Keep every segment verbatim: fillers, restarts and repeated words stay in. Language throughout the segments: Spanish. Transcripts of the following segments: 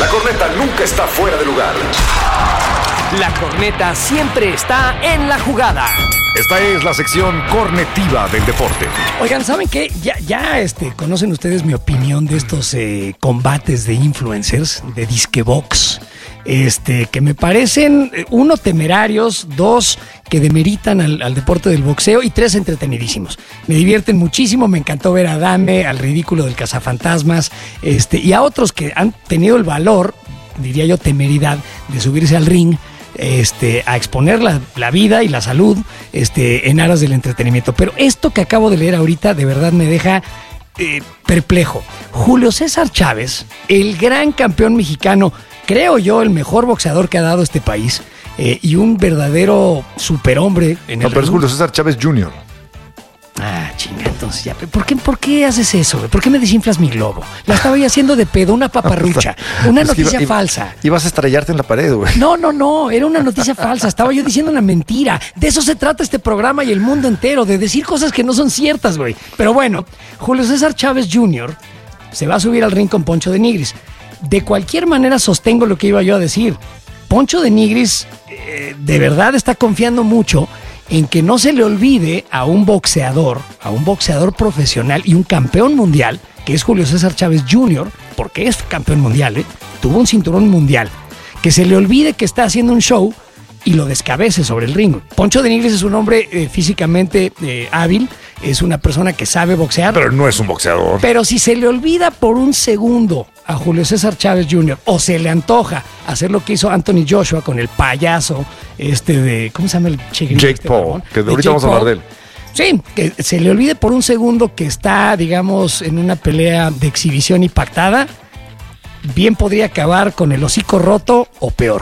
La corneta nunca está fuera de lugar. La corneta siempre está en la jugada. Esta es la sección cornetiva del deporte. Oigan, ¿saben qué? Ya, ya este, conocen ustedes mi opinión de estos eh, combates de influencers, de disquebox, este, que me parecen, eh, uno, temerarios, dos, que demeritan al, al deporte del boxeo y tres, entretenidísimos. Me divierten muchísimo, me encantó ver a Dame, al ridículo del cazafantasmas, este, y a otros que han tenido el valor, diría yo, temeridad, de subirse al ring, Este, a exponer la, la vida y la salud este, en aras del entretenimiento. Pero esto que acabo de leer ahorita de verdad me deja eh, perplejo. Julio César Chávez, el gran campeón mexicano, creo yo el mejor boxeador que ha dado este país, eh, y un verdadero superhombre en No, el pero es ring. Julio César Chávez junior Ah, chinga, entonces ya. ¿Por qué, ¿Por qué haces eso? ¿Por qué me desinflas mi globo? La estaba yo haciendo de pedo, una paparrucha, una Es que noticia iba- iba- falsa. Ibas a estrellarte en la pared, güey. No, no, no, era una noticia falsa, estaba yo diciendo una mentira. De eso se trata este programa y el mundo entero, de decir cosas que no son ciertas, güey. Pero bueno, Julio César Chávez junior se va a subir al ring con Poncho de Nigris. De cualquier manera sostengo lo que iba yo a decir. Poncho de Nigris eh, de verdad está confiando mucho en que no se le olvide a un boxeador, a un boxeador profesional y un campeón mundial, que es Julio César Chávez junior, porque es campeón mundial, ¿eh? Tuvo un cinturón mundial, que se le olvide que está haciendo un show y lo descabece sobre el ring. Poncho de Nigris es un hombre eh, físicamente eh, hábil, es una persona que sabe boxear, Pero no es un boxeador. pero si se le olvida por un segundo a Julio César Chávez junior o se le antoja hacer lo que hizo Anthony Joshua con el payaso este de, ¿cómo se llama el chiquillo? Jake este, Paul, mamón? que De ahorita Jake vamos a hablar de Paul. él. Sí, que se le olvide por un segundo que está, digamos, en una pelea de exhibición y pactada, bien podría acabar con el hocico roto o peor.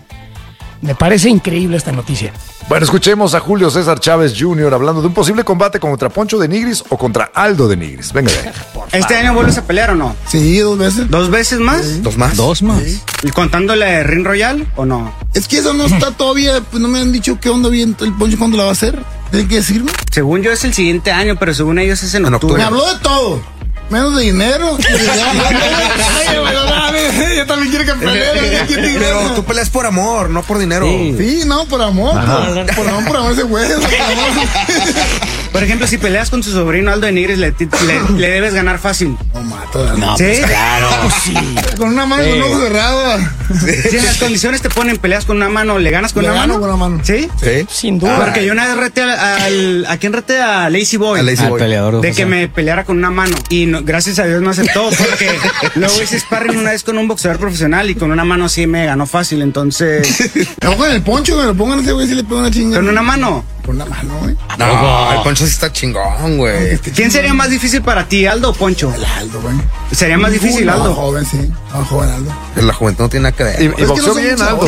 Me parece increíble esta noticia. Bueno, escuchemos a Julio César Chávez junior hablando de un posible combate contra Poncho de Nigris o contra Aldo de Nigris. Venga de ahí. ¿Este año vuelves a pelear o no? Sí, dos veces. ¿Dos veces más? ¿Dos más? Dos más. Sí. ¿Y contándole Ring Royal o no? Es que eso no está todavía, pues no me han dicho qué onda bien el Poncho cuándo la va a hacer. Tienen que decirme. Según yo es el siguiente año, pero según ellos es en En octubre. Me habló de todo. Menos de dinero. Yo también quiero que pelee. Pero tú peleas por amor, no por dinero. Sí, no, por amor. Por, por amor, por amor ese güey. por amor. Por ejemplo, si peleas con su sobrino Aldo de Nigris, le, le, le debes ganar fácil. No mato. No, ¿Sí? pues claro. Con una mano y un ojo cerrado. Si en las condiciones te ponen peleas con una mano, ¿le ganas con Le una gano mano? con una mano. ¿Sí? Sí. Sin duda. Porque yo una vez reté al, al- ¿a quién reté? A Lazy Boy. A Lazy Ah, Boy. peleador de José. que me peleara con una mano. Y no- gracias a Dios no aceptó, porque luego hice sparring una vez con un boxeador profesional y con una mano sí me ganó fácil, entonces... Me pongan el Poncho, que me lo pongan a ese güey si le pego una chinga. ¿Con una mano? Con una mano, güey. No, el Poncho sí está chingón, güey. ¿Quién sería más difícil para ti, Aldo o Poncho? El Aldo, güey. Sería más difícil, No, Aldo. joven, sí. No, joven Aldo. La juventud no tiene nada que ver. Y, güey. y Es que boxeó no son bien, Aldo.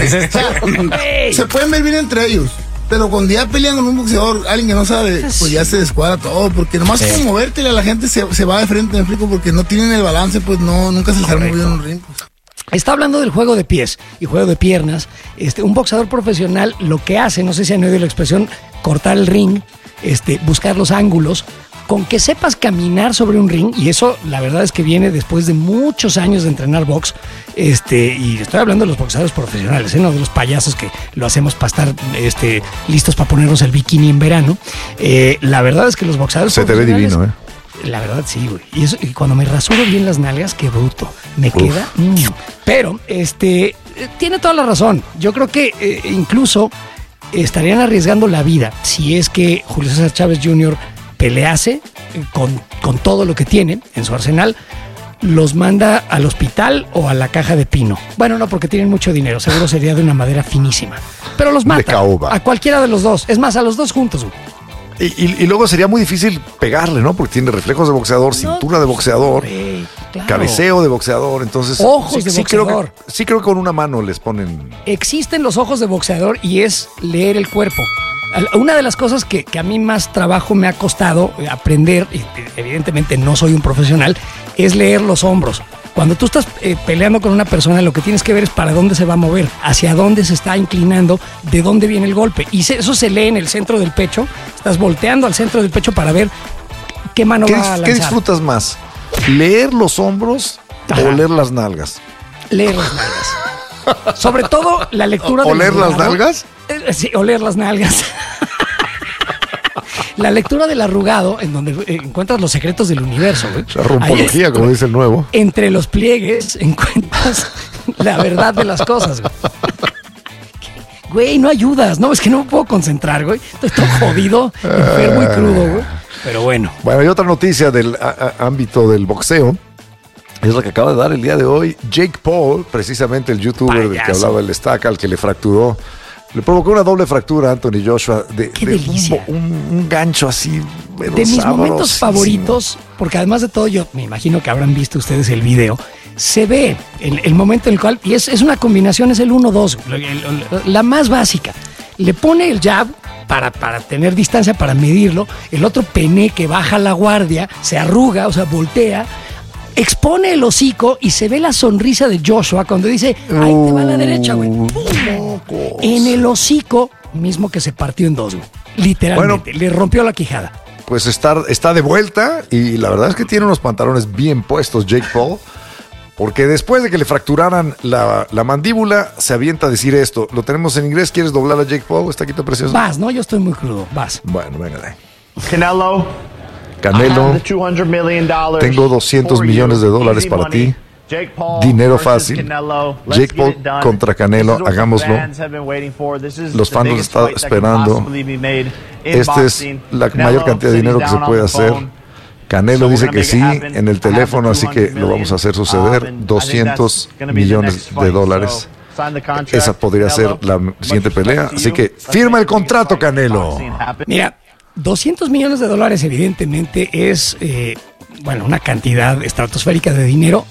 boxeadores. Se pueden ver bien entre ellos. Pero cuando ya pelean con un boxeador, alguien que no sabe, pues ya se descuadra todo. Porque nomás como movértele a la gente se, se va de frente, me explico, porque no tienen el balance, pues no, nunca se les arma muy bien un ring. Pues. Está hablando del juego de pies y juego de piernas. Este, un boxeador profesional lo que hace, no sé si han oído la expresión, cortar el ring, este, buscar los ángulos, con que sepas caminar sobre un ring, y eso la verdad es que viene después de muchos años de entrenar box, este, y estoy hablando de los boxeadores profesionales, ¿eh? No de los payasos que lo hacemos para estar este, listos para ponernos el bikini en verano. Eh, la verdad es que los boxeadores Se te ve profesionales- divino, ¿eh? La verdad sí, güey. Y, eso, y cuando me rasuro bien las nalgas, qué bruto. Me queda. mm. Pero, este, eh, tiene toda la razón. Yo creo que eh, incluso estarían arriesgando la vida si es que Julio César Chávez junior pelease eh, con, con todo lo que tiene en su arsenal. Los manda al hospital o a la caja de pino. Bueno, no, porque tienen mucho dinero. Seguro sería de una madera finísima. Pero los mata. caoba. A cualquiera de los dos. Es más, a los dos juntos, güey. Y, y- y luego sería muy difícil pegarle, ¿no? Porque tiene reflejos de boxeador, cintura de boxeador, Güey, claro. cabeceo de boxeador. Entonces, Ojos de sí creo que, boxeador. sí creo que con una mano les ponen. Existen los ojos de boxeador y es leer el cuerpo. Al- Una de las cosas que, que a mí más trabajo me ha costado eh, aprender, y eh, evidentemente no soy un profesional, es leer los hombros. Cuando tú estás eh, peleando con una persona, lo que tienes que ver es para dónde se va a mover, hacia dónde se está inclinando, de dónde viene el golpe. Y se- eso se lee en el centro del pecho. Estás volteando al centro del pecho para ver qué mano ¿Qué, va a dis- lanzar. qué disfrutas más? ¿Leer los hombros Ajá. o leer las nalgas? leer las nalgas. Sobre todo la lectura de ¿Oler las nalgas? Eh, sí, oler las nalgas. La lectura del arrugado, en donde eh, encuentras los secretos del universo, güey. La rumpología, Ahí, como dice el nuevo. Entre los pliegues encuentras la verdad de las cosas, güey. Güey, no ayudas, no, es que no me puedo concentrar, güey. Estoy todo jodido, enfermo y crudo, güey. Pero bueno. Bueno, hay otra noticia del a, a, ámbito del boxeo. Es la que acaba de dar el día de hoy Jake Paul, precisamente el youtuber del que hablaba el Estaca, al que le fracturó. Le provocó una doble fractura a Anthony Joshua. De, ¡Qué de delicia! Un, un, un gancho así. Pero de mis momentos sabrosísimo. favoritos, porque además de todo, yo me imagino que habrán visto ustedes el video. Se ve el, el momento en el cual, y es, es una combinación, es el uno dos, la más básica. Le pone el jab para, para tener distancia, para medirlo. El otro pene que baja la guardia, se arruga, o sea, voltea. Expone el hocico y se ve la sonrisa de Joshua cuando dice, ahí te va a la derecha, güey. ¡Pum! En el hocico mismo que se partió en dos, güey. Literalmente, bueno, le rompió la quijada. Pues está, está de vuelta y la verdad es que tiene unos pantalones bien puestos Jake Paul, porque después de que le fracturaran la, la mandíbula, se avienta a decir esto. Lo tenemos en inglés, ¿quieres doblar a Jake Paul? Está aquí todo precioso. Vas, ¿no? Yo estoy muy crudo, vas. Bueno, venga de ahí. Canelo. Canelo, tengo doscientos millones de dólares para ti. Dinero fácil. Jake Paul contra Canelo, hagámoslo. Los fans lo están esperando. Esta es la mayor cantidad de dinero que se puede hacer. Canelo dice que sí en el teléfono, así que lo vamos a hacer suceder. doscientos millones de dólares. Esa podría ser la siguiente pelea. Así que firma el contrato, Canelo. Mira, doscientos millones de dólares evidentemente es, eh, bueno, una cantidad estratosférica de dinero.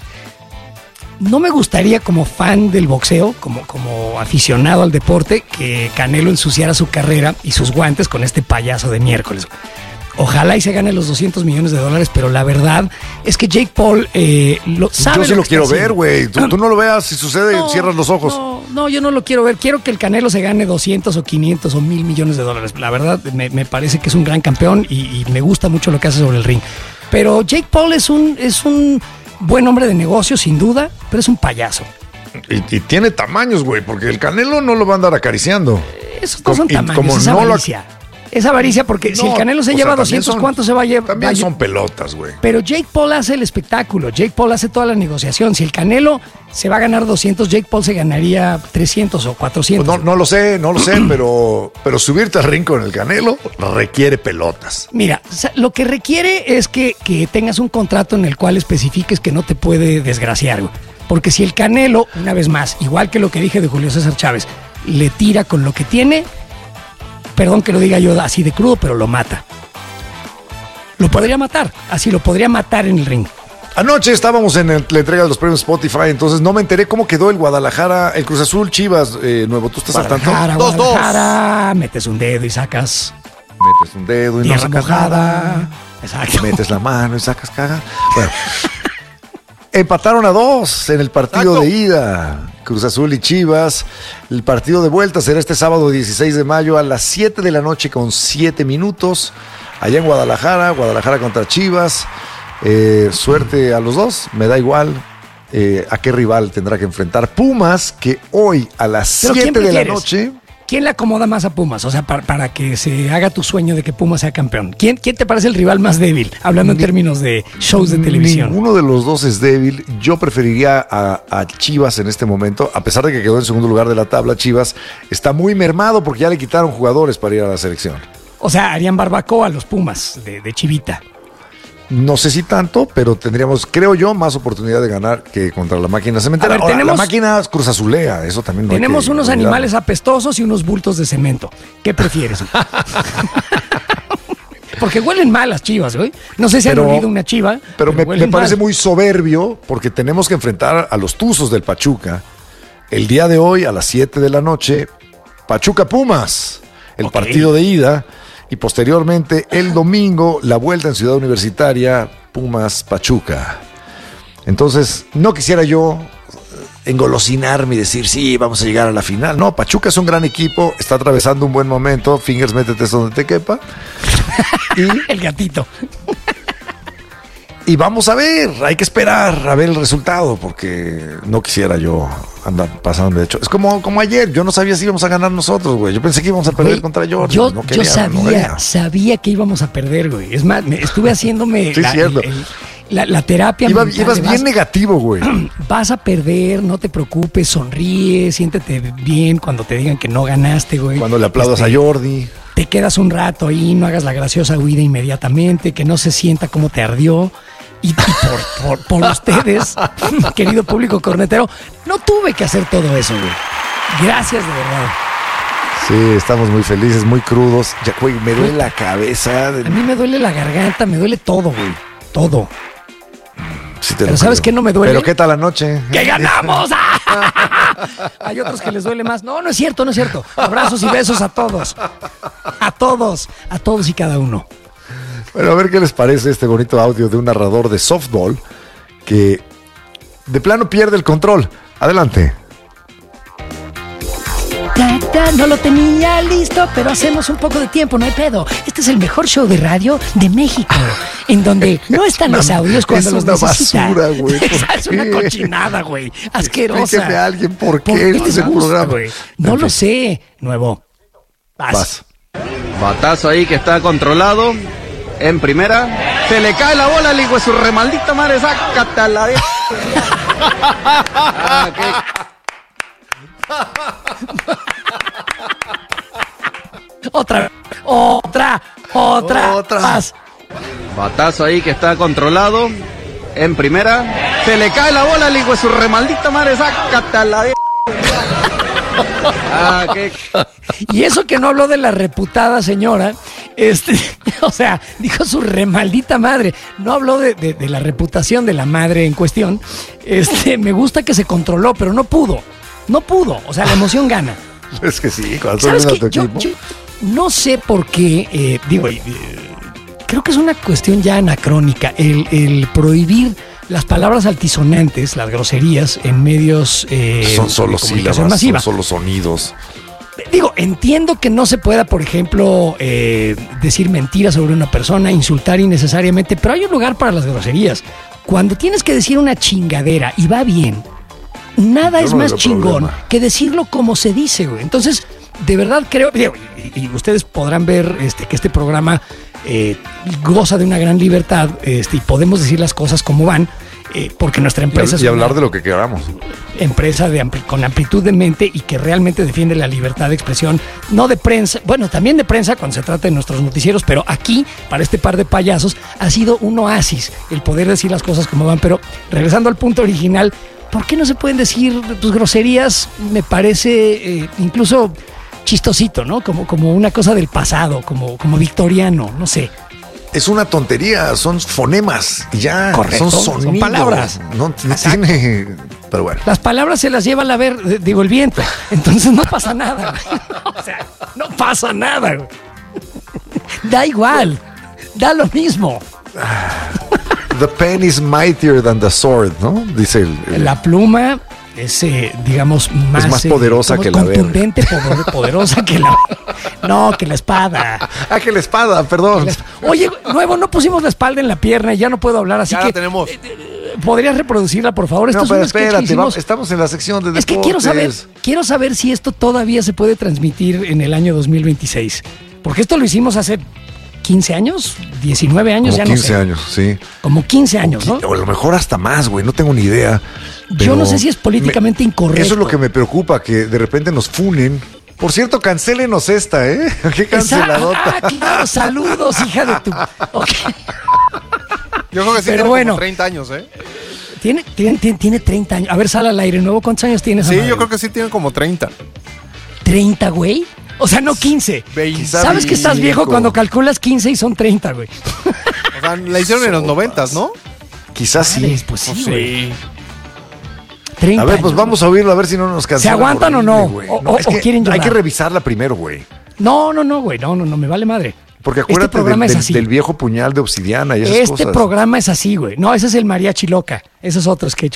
No me gustaría como fan del boxeo, como, como aficionado al deporte, que Canelo ensuciara su carrera y sus guantes con este payaso de miércoles. Ojalá y se gane los doscientos millones de dólares, pero la verdad es que Jake Paul eh, lo sabe. Yo sí lo, lo que quiero está ver, güey. Tú, tú no lo veas, si sucede, no, cierras los ojos. No, no, yo no lo quiero ver. Quiero que el Canelo se gane doscientos o quinientos o mil millones de dólares. La verdad, me, me parece que es un gran campeón y, y me gusta mucho lo que hace sobre el ring. Pero Jake Paul es un, es un buen hombre de negocio, sin duda, pero es un payaso. Y, y tiene tamaños, güey, porque el Canelo no lo va a andar acariciando. Esos no son y tamaños, como es no avaricia. Lo... Es avaricia porque no, si el Canelo se lleva sea, doscientos, son, ¿cuánto se va a llevar? También son pelotas, güey. Pero Jake Paul hace el espectáculo, Jake Paul hace toda la negociación. Si el Canelo se va a ganar doscientos, Jake Paul se ganaría trescientos o cuatrocientos. Pues no, no lo sé, no lo sé, pero, pero subirte al ring con el Canelo requiere pelotas. Mira, lo que requiere es que, que tengas un contrato en el cual especifiques que no te puede desgraciar, güey. Porque si el Canelo, una vez más, igual que lo que dije de Julio César Chávez, le tira con lo que tiene, perdón que lo diga yo así de crudo, pero lo mata. Lo podría matar, así lo podría matar en el ring. Anoche estábamos en el, la entrega de los premios Spotify, entonces no me enteré cómo quedó el Guadalajara, el Cruz Azul, Chivas, eh, Nuevo. ¿Tú estás al tanto? dos dos. Guadalajara, metes un dedo y sacas. Metes un dedo y no sacas nada. Exacto. Metes la mano y sacas caga. Bueno. Empataron a dos en el partido Exacto. de ida. Cruz Azul y Chivas. El partido de vuelta será este sábado dieciséis de mayo a las siete de la noche con siete minutos. Allá en Guadalajara, Guadalajara contra Chivas. Eh, suerte a los dos, me da igual eh, a qué rival tendrá que enfrentar. Pumas, que hoy a las siete de la noche... ¿Quién le acomoda más a Pumas? O sea, para, para que se haga tu sueño de que Pumas sea campeón. ¿Quién, ¿Quién te parece el rival más débil? Hablando en Ni, términos de shows de televisión. Ninguno de los dos es débil. Yo preferiría a, a Chivas en este momento. A pesar de que quedó en segundo lugar de la tabla, Chivas está muy mermado porque ya le quitaron jugadores para ir a la selección. O sea, harían barbacoa a los Pumas de, de Chivita. No sé si tanto, pero tendríamos, creo yo, más oportunidad de ganar que contra la máquina cementera. Ver, Ahora, tenemos, la máquina Cruz Azulea, eso también no Tenemos hay que unos olvidar. Animales apestosos y unos bultos de cemento. ¿Qué prefieres? Porque huelen mal las chivas, güey. No sé si pero, han olido una chiva. Pero, pero me, me parece mal. muy soberbio porque tenemos que enfrentar a los Tuzos del Pachuca el día de hoy a las siete de la noche. Pachuca Pumas, el okay. partido de ida. Y posteriormente, el domingo, la vuelta en Ciudad Universitaria, Pumas Pachuca. Entonces, no quisiera yo engolosinarme y decir, sí, vamos a llegar a la final. No, Pachuca es un gran equipo, está atravesando un buen momento. Fingers, métete donde te quepa. Y el gatito. Y vamos a ver, hay que esperar a ver el resultado, porque no quisiera yo andar pasando de hecho. Es como, como ayer, yo no sabía si íbamos a ganar nosotros, güey. Yo pensé que íbamos a perder Güey, contra Georgia. Yo, no quería, yo sabía, no sabía que íbamos a perder, güey. Es más, me estuve haciéndome Sí, la, cierto. el- el- la- la terapia. Iba- mental ibas de bien vas- negativo, güey. Vas a perder, no te preocupes, sonríe, siéntete bien cuando te digan que no ganaste, güey. Cuando le aplaudas Este, a Jordi. Te quedas un rato ahí, no hagas la graciosa huida inmediatamente, que no se sienta como te ardió. Y, y por, por, por ustedes, querido público cornetero, no tuve que hacer todo eso, güey. Gracias, de verdad. Sí, estamos muy felices, muy crudos. Ya, güey, me duele la cabeza. de- A mí me duele la garganta, me duele todo, güey. Todo. Sí te Pero lo ¿sabes creo. qué no me duele? Pero ¿qué tal la noche? ¡Que ganamos! Hay otros que les duele más. No, no es cierto, no es cierto. Abrazos y besos a todos. A todos, a todos y cada uno. Bueno, a ver qué les parece este bonito audio de un narrador de softball que de plano pierde el control. Adelante. Ta, ta, no lo tenía listo, pero hacemos un poco de tiempo, no hay pedo. Este es el mejor show de radio de México, en donde no están los audios cuando es los una necesita. basura, güey. ¿Por Es una qué? cochinada, güey. Asquerosa. Explíqueme a alguien por qué ¿Por este es te el gusta, programa? güey? No En lo fin. sé. Nuevo. Vas. Vas. Batazo ahí que está controlado. En primera. Se le cae la bola al hijo de su remaldita madre. Sácate a la de... Ah, qué- Otra, otra, otra, Otra. Vas. Batazo ahí que está controlado. En primera. Se le cae la bola al hijo de su remaldita madre. Sácate a la de... Ah, qué... Y eso que no habló de la reputada señora, este, o sea, dijo su remaldita madre, no habló de, de- de la reputación de la madre en cuestión. Este, me gusta que se controló, pero no pudo, no pudo, o sea, la emoción gana. Es que sí, cuando ¿Sabes estás viendo qué? a tu Yo, equipo. yo no sé por qué, eh, digo, eh, creo que es una cuestión ya anacrónica, el, el prohibir las palabras altisonantes, las groserías en medios eh, Son solo de comunicación sílabas, masiva. son solo sonidos. Digo, entiendo que no se pueda, por ejemplo, eh, decir mentiras sobre una persona, insultar innecesariamente, pero hay un lugar para las groserías. Cuando tienes que decir una chingadera y va bien, nada Yo es no le más veo chingón problema. que decirlo como se dice, güey. Entonces, de verdad creo, digo, y, y ustedes podrán ver este, que este programa eh, goza de una gran libertad este, y podemos decir las cosas como van, eh, porque nuestra Y, empresa es y una hablar de lo que queramos. empresa de ampli- con amplitud de mente y que realmente defiende la libertad de expresión, no de prensa, bueno, también de prensa cuando se trata de nuestros noticieros, pero aquí, para este par de payasos, ha sido un oasis el poder decir las cosas como van. Pero regresando al punto original, ¿por qué no se pueden decir pues, groserías? Me parece eh, incluso chistosito, ¿no? Como, como una cosa del pasado, como, como victoriano, no sé. Es una tontería, son fonemas y ya. Correcto, son son sonidos. palabras. No, no tiene. Pero bueno. Las palabras se las lleva la ver, eh, digo, el viento. Entonces no pasa nada. güey. O sea, no pasa nada. güey. Da igual. Da lo mismo. The pen is mightier than the sword, ¿no? Dice el. el- La pluma es, eh, digamos, más, más eh, poderosa como que la verga. contundente, poder- poderosa que la. No, que la espada. Ah, que la espada, perdón. La esp- Oye, nuevo, no pusimos la espalda en la pierna y ya no puedo hablar, así Ya que. la tenemos. eh, eh, ¿Podrías reproducirla, por favor? Esto No, es un pero sketch que espérate, hicimos- vamos- estamos en la sección de deportes. Es que quiero saber, quiero saber si esto todavía se puede transmitir en el año dos mil veintiséis. Porque esto lo hicimos hace quince años, diecinueve años, Como ya quince no sé. años, sí. Como quince años, ¿no? O a lo mejor hasta más, güey, no tengo ni idea. Yo Pero no sé si es políticamente me- incorrecto. Eso es lo que me preocupa, que de repente nos funen. Por cierto, cancélenos esta, ¿eh? Qué canceladota. Ah, claro, saludos, hija de tu. Ok. Yo creo que sí Pero tiene bueno. como treinta años, ¿eh? Tiene, tiene, tiene, tiene treinta años. A ver, sal al aire nuevo. ¿Cuántos años tienes? Sí, yo creo que sí tiene como treinta. ¿treinta, güey? O sea, no quince. Quizá ¿Sabes que estás viejo veinticinco. cuando calculas quince y son treinta, güey? O sea, la hicieron en los noventas, ¿no? Quizás sí. Madres, pues sí, Pues güey. sí. treinta A ver, pues años. vamos a oírlo a ver si no nos cancelan. ¿Se aguantan o no? horrible, güey. O- o- es o que quieren hay llorar. que revisarla primero, güey. No, no, no, güey. No, no, no, me vale madre. Porque Este acuérdate programa del, es del- así. del viejo puñal de obsidiana y esas Este cosas. programa es así, güey. No, ese es el mariachi loca. Ese es otro sketch.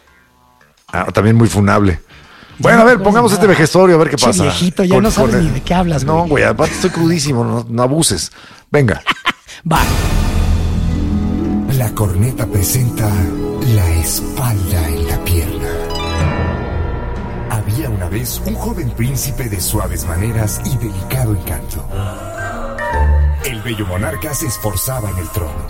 Ah, también muy funable. Bueno, no a ver, me pongamos acuerdo este nada. vejestorio a ver qué Che, pasa. viejito, ya no sabes ni de qué hablas, No, güey. güey, aparte estoy crudísimo, no, no abuses. Venga. Va. La La corneta presenta La espalda en la pierna. Había una vez un joven príncipe de suaves maneras y delicado encanto. El bello monarca se esforzaba en el trono.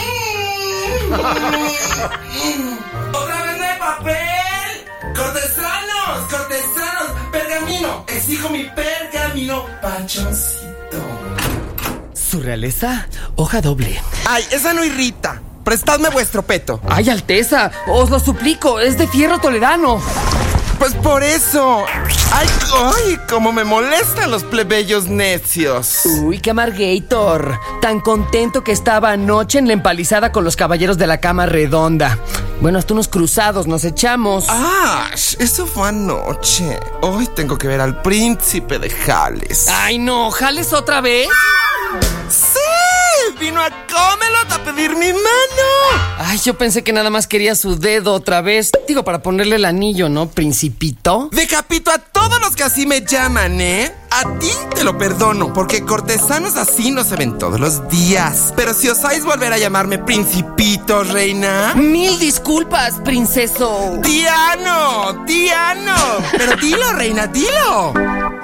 ¡Otra vez no hay papel! ¡Cortesanos! ¡Cortesanos! ¡Pergamino! ¡Exijo mi pergamino! ¡Pachoncito! ¿Su realeza? Hoja doble. ¡Ay, esa no irrita! ¡Prestadme vuestro peto! ¡Ay, Alteza! ¡Os lo suplico! ¡Es de fierro toledano! Pues por eso. Ay, ay, cómo me molestan los plebeyos necios. Uy, qué amargator. Tan contento que estaba anoche en la empalizada con los caballeros de la cama redonda. Bueno, hasta unos cruzados nos echamos. Ah, eso fue anoche. Hoy tengo que ver al príncipe de Jales. Ay, no, ¿Jales otra vez? ¡Sí! Vino a Camelot a pedir mi mano. Ay, yo pensé que nada más quería su dedo otra vez. Digo, para ponerle el anillo, ¿no, principito? Decapito a todos los que así me llaman, ¿eh? A ti te lo perdono, porque cortesanos así no se ven todos los días. Pero si osáis volver a llamarme principito, reina... Mil disculpas, princeso. ¡Diano! ¡Diano! Pero dilo, reina, dilo.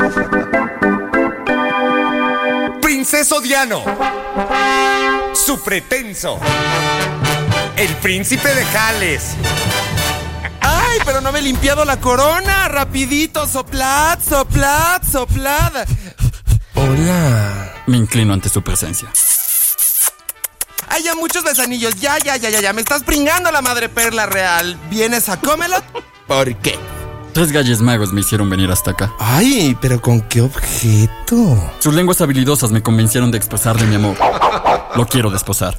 Princeso Diano, su pretenso, el príncipe de Jales. ¡Ay, pero no me he limpiado la corona! ¡Rapidito! ¡Soplad, soplad, soplad! Hola. Me inclino ante su presencia. ¡Ay, ya muchos besanillos! ¡Ya, ya, ya, ya, ya! ¡Me estás pringando la madre perla real! ¿Vienes a Camelot? ¿Por qué? Tres galles magos me hicieron venir hasta acá. Ay, pero ¿con qué objeto? Sus lenguas habilidosas me convencieron de expresarle mi amor. Lo quiero desposar.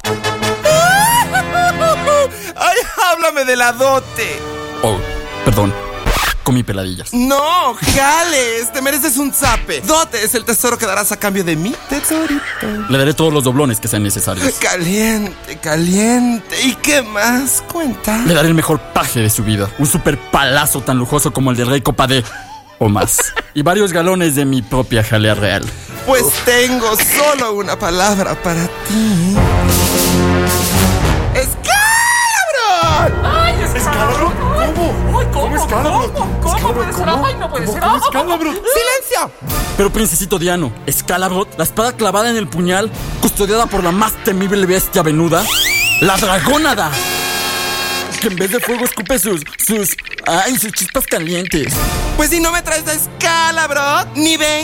¡Ay, háblame de la dote! Oh, perdón. Comí peladillas. ¡No, Jales! Te mereces un zape. Dote es el tesoro que darás a cambio de mi tesorito. Le daré todos los doblones que sean necesarios. Caliente, caliente. ¿Y qué más? Cuenta. Le daré el mejor paje de su vida. Un super palazo tan lujoso como el del rey Copadé. O más. Y varios galones de mi propia jalea real. Pues tengo solo una palabra para ti. ¡Escalabro! ¡Ay, ¿Escalabro? ¿Cómo? Ay, ¿cómo? ¿Cómo? ¿Cómo? ¿Cómo puede ser? ¡Ay, no puede ser! ¡Escalabro! ¡Silencio! Pero princesito Diano, Escalabro, la espada clavada en el puñal, custodiada por la más temible bestia venuda, la dragónada, que en vez de fuego escupe sus, sus, ay, sus chispas calientes. Pues si no me traes a Escalabro, ni ven